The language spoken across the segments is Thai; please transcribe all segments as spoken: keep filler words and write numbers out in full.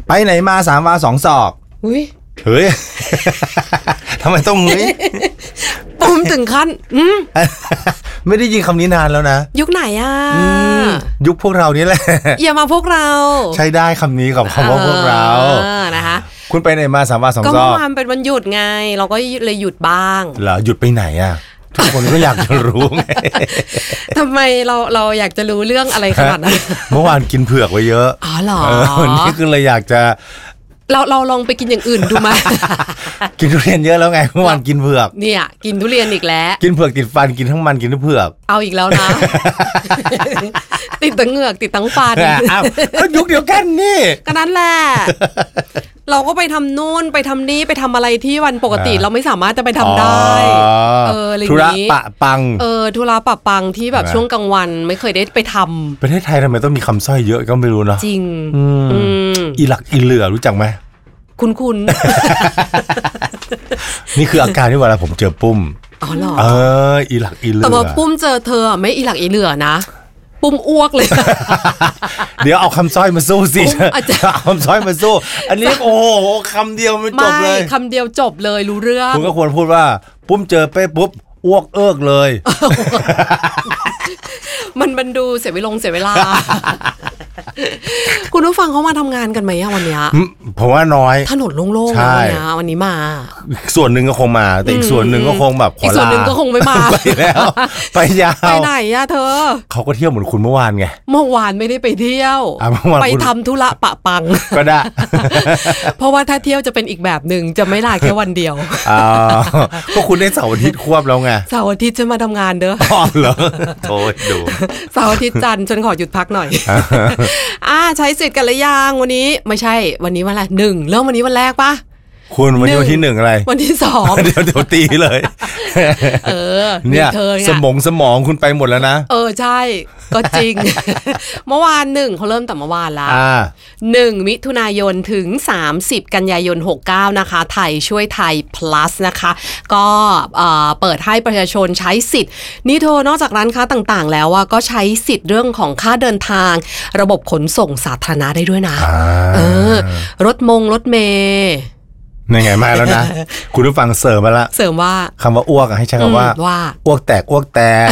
ไปไหนมาสามวาสองศอกอุ้ยเฮ้ยทำไมต้องงี้ปุ้มถึงขั้นไม่ได้ยินคำนี้นานแล้วนะยุคไหนอ่ะยุคพวกเรานี่แหละอย่ามาพวกเราใช้ได้คำนี้กับคำว่าพวกเรานะคะคุณไปไหนมาสามวาสองศอกก็เมื่อวานเป็นวันหยุดไงเราก็เลยหยุดบ้างเหรอหยุดไปไหนอ่ะทุกคนก็อยากจะรู้ไงทำไมเราเราอยากจะรู้เรื่องอะไรขนาดนั้นเมื่อวานกินเผือกไว้เยอะอ๋อเหรอวันนี้คือเลยอยากจะเราเราลองไปกินอย่างอื่นดูไหมกินทุเรียนเยอะแล้วไงเมื่อวานกินเผือกเนี่ยกินทุเรียนอีกแล้วกินเผือกติดฟันกินทั้งมันกินทั้งเผือกเอาอีกแล้วนะติดทั้งเหงือกติดทั้งฟันอ้าวก็ยุคเดียวกันนี่ก็นั้นแหละเราก็ไปทำนู่นไปทำนี่ไปทำอะไรที่วันปกติเราไม่สามารถจะไปทำได้เอออะไรอย่างนี้ธุระปะปังเออธุระปะปังที่แบบช่วงกลางวันไม่เคยได้ไปทำประเทศไทยทำไมต้องมีคำสร้อยเยอะก็ไม่รู้เนาะจริงอีหลักอีเหลือรู้จักไหมคุณคุณนี่คืออาการที่เวลาผมเจอปุ้มอ๋อเหรอเอออีหลักอีเหลือแต่ว่าปุ้มเจอเธอไม่อีหลักอีเหลือนะปุ้มอ้วกเลยเดี๋ยวเอาคำสร้อยมาสู้สิเอาคำสร้อยมาสู้อันนี้โอ้โหคำเดียวมันจบเลยคำเดียวจบเลยรู้เรื่องคุณก็ควรพูดว่าปุ้มเจอเป้ปุ๊บอ้วกเอิกเลยมันมันดูเสียเวลาเสียเวลาคุณผู้ฟังเขามาทำงานกันไหมวันนี้ผมว่าน้อยถนนโล่งๆนะวันนี้มาส่วนหนึ่งก็คงมาแต่อีกส่วนหนึ่งก็คงแบบอีกส่วนหนึ่งก็คงไม่มาไปแล้วไปยาวไปไหนอะเธอเขาก็เที่ยวเหมือนคุณเมื่อวานไงเมื่อวานไม่ได้ไปเที่ยวไปทำธุระปะปังก็ได้เพราะว่าถ้าเที่ยวจะเป็นอีกแบบหนึ่งจะไม่ลาแค่วันเดียวก็คุณได้เสาร์อาทิตย์ควบแล้วไงเสาร์อาทิตย์จะมาทำงานเด้ออ๋อเหรอโทษดูเสาร์อาทิตย์จันทร์ฉันขอหยุดพักหน่อยอ่าใช้สิทธิ์กันหรือยังวันนี้ไม่ใช่วันนี้วันอะไรหนึ่งเริ่มวันนี้วันแรกปะคุณวันนี้วันที่หนึ่งอะไรวันที่สองเดี๋ยวเดี๋ยวตีเลยเออเนี่ยสมองสมองคุณไปหมดแล้วนะเออใช่ก็จริงเมื่อวานหนึ่งเขาเริ่มแต่เมื่อวานแล้วหนึ่งมิถุนายนถึงสามสิบกันยายนหกสิบเก้านะคะไทยช่วยไทย plus นะคะก็เปิดให้ประชาชนใช้สิทธิ์นี่เธอนอกจากร้านค้าต่างๆแล้วก็ใช้สิทธิ์เรื่องของค่าเดินทางระบบขนส่งสาธารณะได้ด้วยนะเออรถมงรถเมล์ยังไงมาแล้วนะคุณผู้ฟังเสริมมาละเสริมว่าคำว่าอ้วกให้ใช้คำว่าอ้วกแตกอ้วกแตน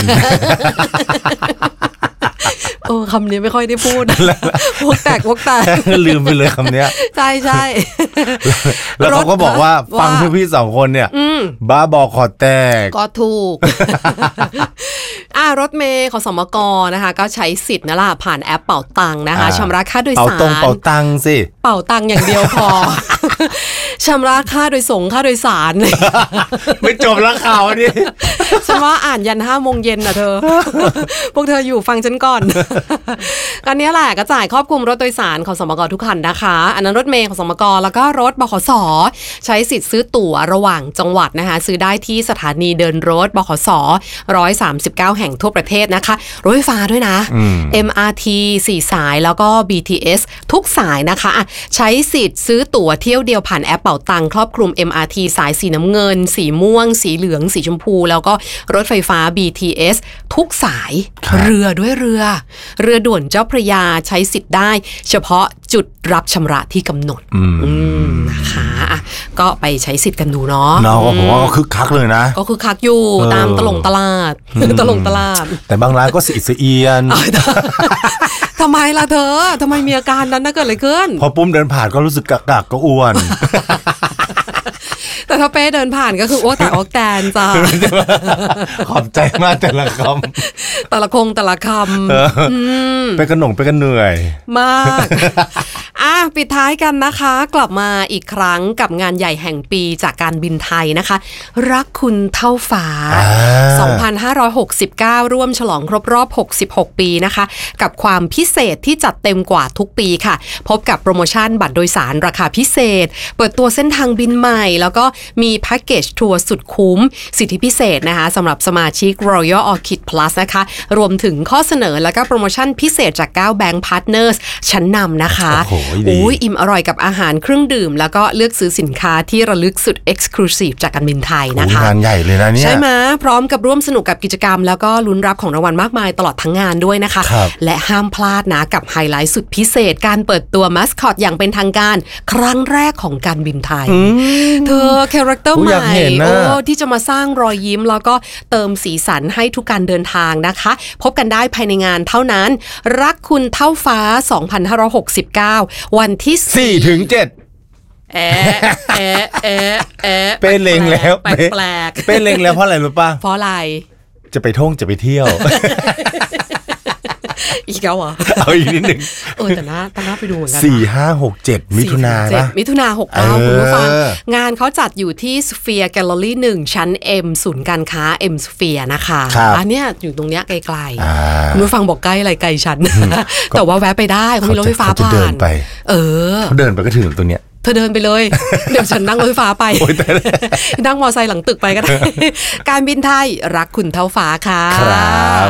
เออคำนี้ไม่ค่อยได้พูดพวกแตกพวกแตกลืมไปเลยคำนี้ใช่ใช่แล้วเขาก็บอกว่าฟังพี่ๆสองคนเนี่ยบ้าบอคอแตกก็ถูกอ่ารถเมย์ขสมกนะคะก็ใช้สิทธิ์นั่นแหละผ่านแอปเป่าตังนะคะชำระค่าโดยสารเป่าตรงเป่าตังสิเป่าตังอย่างเดียวพอชำระค่าโดยส่งค่าโดยสารไม่จบแล้วข่าวนี้ฉันว่าอ่านยันห้าโมงเย็นอ่ะเธอพวกเธออยู่ฟังฉันก่อนกันนี้แหละก็จ่ายครอบคลุมรถโดยสารของสมกทุกคันนะคะอันนั้นรถเมล์ของสมกแล้วก็รถบขสใช้สิทธิ์ซื้อตั๋วระหว่างจังหวัดนะคะซื้อได้ที่สถานีเดินรถบขสหนึ่งร้อยสามสิบเก้าแห่งทั่วประเทศนะคะรถไฟฟ้าด้วยนะ เอ็ม อาร์ ที สี่สายแล้วก็ บี ที เอส ทุกสายนะคะใช้สิทธิ์ซื้อตั๋วเที่ยวเดียวผ่านแอปเป่าตังครอบคลุม เอ็ม อาร์ ที สายสีน้ำเงินสีม่วงสีเหลืองสีชมพูแล้วก็รถไฟฟ้า บี ที เอส ทุกสายเรือด้วยเรือเรือด่วนเจ้าพระยาใช้สิทธิ์ได้เฉพาะจุดรับชำระที่กำหนดนะคะก็ไปใช้สิทธิ์กันดูเนาะเนาะผมว่าก็คึกคักเลยนะก็คึกคักอยู่ตามตลงตลาดตลงตลาดแต่บางร้านก็สิเอียนทำไมล่ะเธอทำไมมีอาการนั้นน่ะเกิดอะไรขึ้นพอปุ้มเดินผ่านก็รู้สึกกักกักก็อ้วนแต่ถ้าเป้เดินผ่านก็คือโอ้แต่ออกแตนจ้าขอบใจมากแต่ละคำแต่ละคงแต่ละคำไปกันหน่งไปกันเหนื่อยมากอ่ะปิดท้ายกันนะคะกลับมาอีกครั้งกับงานใหญ่แห่งปีจากการบินไทยนะคะรักคุณเท่าฟ้าสองพันห้าร้อยหกสิบเก้าร่วมฉลองครบรอบหกสิบหกปีนะคะกับความพิเศษที่จัดเต็มกว่าทุกปีค่ะพบกับโปรโมชั่นบัตรโดยสารราคาพิเศษเปิดตัวเส้นทางบินใหม่แล้วก็มีแพ็กเกจทัวร์สุดคุ้มสิทธิพิเศษนะคะสำหรับสมาชิก Royal Orchid Plus นะคะรวมถึงข้อเสนอและก็โปรโมชั่นพิเศษจากเก้า Bank Partners ชั้นนำนะคะดีโอ้ยอิ่มอร่อยกับอาหารเครื่องดื่มแล้วก็เลือกซื้อสินค้าที่ระลึกสุด Exclusive จากการบินไทยนะคะงานใหญ่เลยนะเนี่ยใช่ไหมพร้อมกับร่วมสนุกกับกิจกรรมแล้วก็ลุ้นรับของรางวัลมากมายตลอดทั้งงานด้วยนะคะและห้ามพลาดนะกับไฮไลท์สุดพิเศษการเปิดตัวมัสคอตอย่างเป็นทางการครั้งแรกของการบินไทยเธอคาแรคเตอร์ใหม่โอ้ที่จะมาสร้างรอยยิ้มแล้วก็เติมสีสันให้ทุกการเดินทางนะคะพบกันได้ภายในงานเท่านั้นรักคุณเท่าฟ้าสองพันห้าร้อยหกสิบเก้าวันที่สี่ถึงเจ็ดแอะแอะแอะแอะเป้เล็งแล้วแปลกๆเป้เล็งแล้วเพราะอะไรรู้ป่ะเพราะอะไรจะไปท่องจะไปเที่ยวอีกแล้วเหรอเอาอีกนิดนึงเออแต่น่าแต่น่าไปดูเหมือนกันสี่ ห้า หก เจ็ดมิถุนาป่ะมิถุนาหกสิบเก้าคุณผู้ฟังงานเขาจัดอยู่ที่ Sphere Gallery หนึ่งชั้น M ศูนย์การค้า M Sphere นะคะอันเนี้ยอยู่ตรงเนี้ยไกลๆคุณผู้ฟังบอกใกล้อะไรไกลฉันแต่ว่าแวะไปได้เขามีรถไฟฟ้าผ่านเออเขาเดินไปก็ถึงตรงเนี้ยเธอเดินไปเลยเดี๋ยวฉันนั่งรถไฟฟ้าไปนั่งมอไซค์หลังตึกไปก็ได้การบินไทยรักคุณเท่าฟ้าค่ะ